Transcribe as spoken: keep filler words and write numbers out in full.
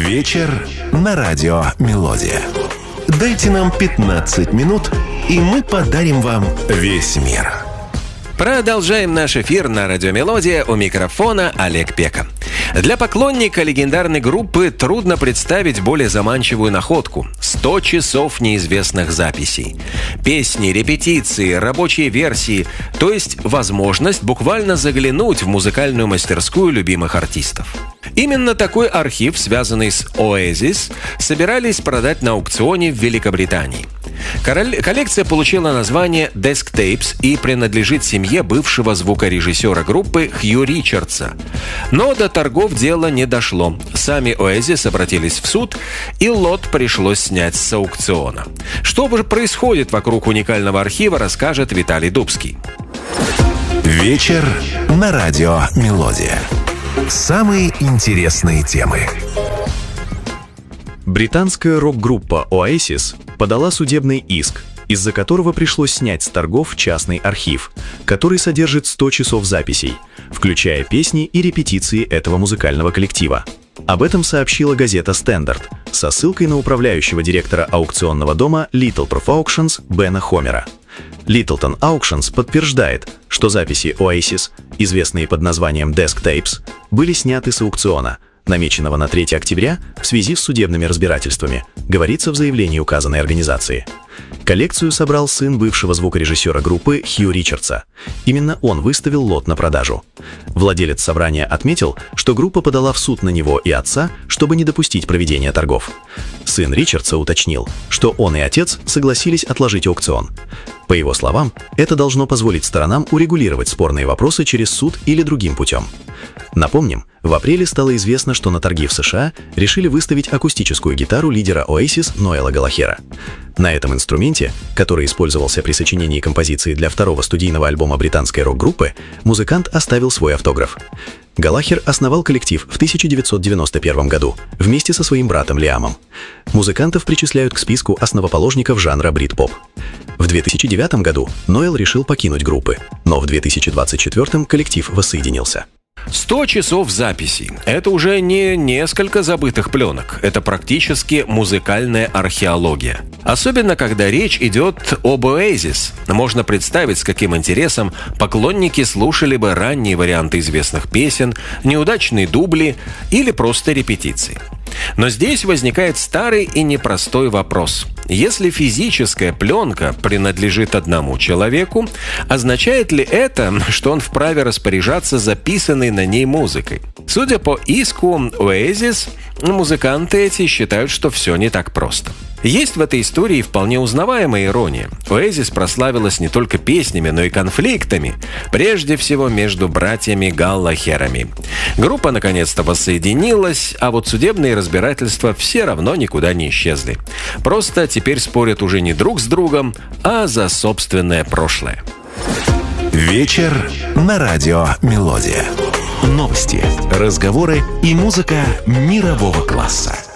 Вечер на радио «Мелодия». Дайте нам пятнадцать минут, и мы подарим вам весь мир. Продолжаем наш эфир на радио «Мелодия». У микрофона Олег Пека. Для поклонника легендарной группы трудно представить более заманчивую находку. сто часов неизвестных записей. Песни, репетиции, рабочие версии. То есть возможность буквально заглянуть в музыкальную мастерскую любимых артистов. Именно такой архив, связанный с Oasis, собирались продать на аукционе в Великобритании. Коллекция получила название Desk Tapes и принадлежит семье бывшего звукорежиссера группы Хью Ричардса. Но до торгов дело не дошло. Сами Oasis обратились в суд, и лот пришлось снять с аукциона. Что же происходит вокруг уникального архива, расскажет Виталий Дубский. Вечер на радио «Мелодия». Самые интересные темы. Британская рок-группа Oasis подала судебный иск, из-за которого пришлось снять с торгов частный архив, который содержит сто часов записей, включая песни и репетиции этого музыкального коллектива. Об этом сообщила газета «Стендарт» со ссылкой на управляющего директора аукционного дома Littleproof Auctions Бена Хомера. Littleton Auctions подтверждает, что записи Oasis, известные под названием Desk Tapes, были сняты с аукциона, намеченного на третьего октября в связи с судебными разбирательствами, говорится в заявлении указанной организации. Коллекцию собрал сын бывшего звукорежиссера группы Хью Ричардса. Именно он выставил лот на продажу. Владелец собрания отметил, что группа подала в суд на него и отца, чтобы не допустить проведения торгов. Сын Ричардса уточнил, что он и отец согласились отложить аукцион. По его словам, это должно позволить сторонам урегулировать спорные вопросы через суд или другим путем. Напомним, в апреле стало известно, что на торги в США решили выставить акустическую гитару лидера Oasis Ноэла Галлахера. На этом инструменте, который использовался при сочинении композиции для второго студийного альбома британской рок-группы, музыкант оставил свой автограф. Галлахер основал коллектив в тысяча девятьсот девяносто первом году вместе со своим братом Лиамом. Музыкантов причисляют к списку основоположников жанра брит-поп. В две тысячи девятом году Ноэл решил покинуть группы, но в две тысячи двадцать четвёртом коллектив воссоединился. сто часов записей – это уже не несколько забытых пленок. Это практически музыкальная археология. Особенно, когда речь идет об Oasis. Можно представить, с каким интересом поклонники слушали бы ранние варианты известных песен, неудачные дубли или просто репетиции. Но здесь возникает старый и непростой вопрос. Если физическая пленка принадлежит одному человеку, означает ли это, что он вправе распоряжаться записанной на ней музыкой? Судя по иску Oasis, музыканты эти считают, что все не так просто. Есть в этой истории вполне узнаваемая ирония. Oasis прославилась не только песнями, но и конфликтами, прежде всего между братьями Галлахерами. Группа наконец-то воссоединилась, а вот судебные разбирательства все равно никуда не исчезли. Просто теперь спорят уже не друг с другом, а за собственное прошлое. Вечер на радио «Мелодия». Новости, разговоры и музыка мирового класса.